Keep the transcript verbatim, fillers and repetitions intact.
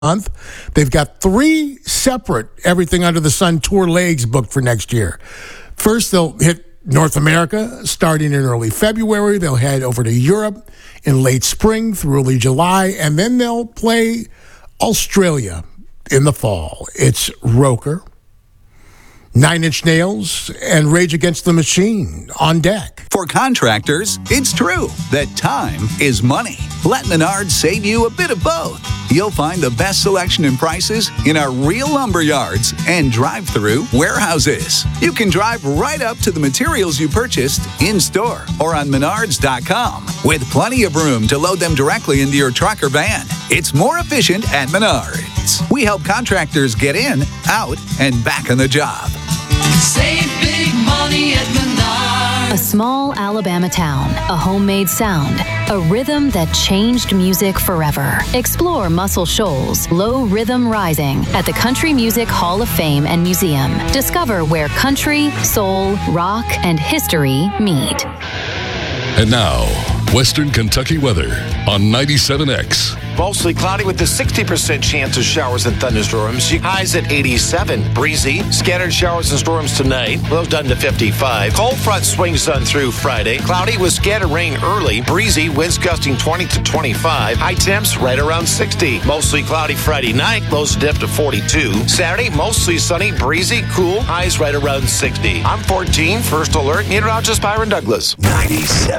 month. They've got three separate Everything Under the Sun tour legs booked for next year. First, they'll hit North America starting in early February. They'll head over to Europe in late spring through early July, and then they'll play Australia in the fall. It's Roker, Nine Inch Nails, and Rage Against the Machine on deck. For contractors, it's true that time is money. Let Menards save you a bit of both. You'll find the best selection and prices in our real lumber yards and drive-through warehouses. You can drive right up to the materials you purchased in-store or on menards dot com with plenty of room to load them directly into your truck or van. It's more efficient at Menards. We help contractors get in, out, and back on the job. Save big money at Menards. A small Alabama town, a homemade sound, a rhythm that changed music forever. Explore Muscle Shoals Low Rhythm Rising at the Country Music Hall of Fame and Museum. Discover where country, soul, rock, and history meet. And now, Western Kentucky weather on ninety-seven X. Mostly cloudy with a sixty percent chance of showers and thunderstorms. Highs at eighty-seven. Breezy. Scattered showers and storms tonight. Lows down to fifty-five. Cold front swings on through Friday. Cloudy with scattered rain early. Breezy. Winds gusting twenty to twenty-five. High temps right around sixty. Mostly cloudy Friday night. Lows dip to forty-two. Saturday, mostly sunny. Breezy. Cool. Highs right around sixty. I'm fourteen. First alert. Meteorologist Byron Douglas. ninety-seven